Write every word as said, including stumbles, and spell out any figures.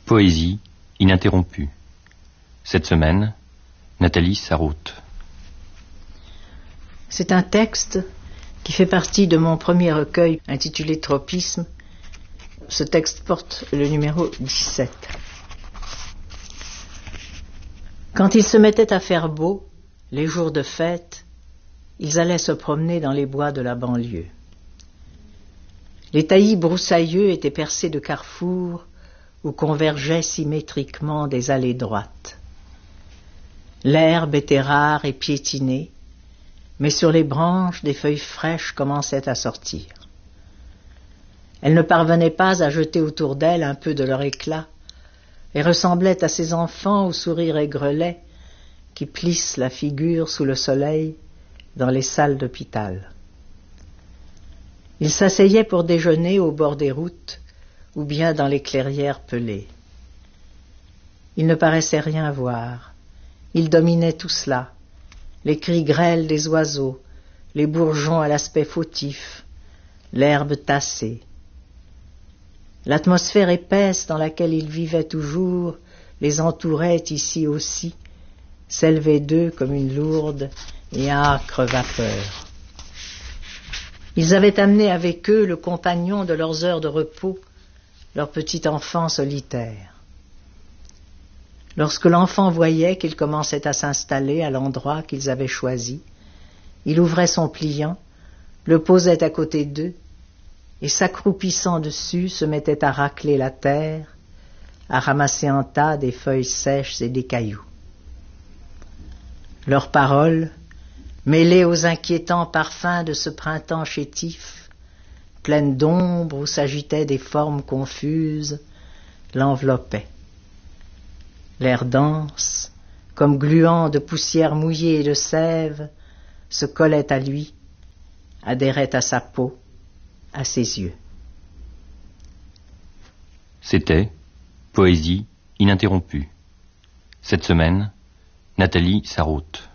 Poésie ininterrompue. Cette semaine, Nathalie Sarraute. C'est un texte qui fait partie de mon premier recueil intitulé Tropisme. Ce texte porte le numéro dix-sept. Quand il se mettait à faire beau, les jours de fête, ils allaient se promener dans les bois de la banlieue. Les taillis broussailleux étaient percés de carrefours où convergeaient symétriquement des allées droites. L'herbe était rare et piétinée, mais sur les branches, des feuilles fraîches commençaient à sortir. Elles ne parvenaient pas à jeter autour d'elles un peu de leur éclat et ressemblaient à ces enfants au sourire aigrelet qui plissent la figure sous le soleil dans les salles d'hôpital. Ils s'asseyaient pour déjeuner au bord des routes ou bien dans les clairières pelées. Ils ne paraissaient rien voir. Ils dominaient tout cela, les cris grêles des oiseaux, les bourgeons à l'aspect fautif, l'herbe tassée. L'atmosphère épaisse dans laquelle ils vivaient toujours les entourait ici aussi, s'élevait d'eux comme une lourde et âcre vapeur. Ils avaient amené avec eux le compagnon de leurs heures de repos, leur petit enfant solitaire. Lorsque l'enfant voyait qu'il commençait à s'installer à l'endroit qu'ils avaient choisi, il ouvrait son pliant, le posait à côté d'eux, et s'accroupissant dessus se mettait à racler la terre, à ramasser en tas des feuilles sèches et des cailloux. Leurs paroles, mêlées aux inquiétants parfums de ce printemps chétif, pleines d'ombre où s'agitaient des formes confuses, l'enveloppaient. L'air dense, comme gluant de poussière mouillée et de sève, se collait à lui, adhérait à sa peau, à ses yeux. C'était Poésie ininterrompue. Cette semaine, Nathalie Sarraute.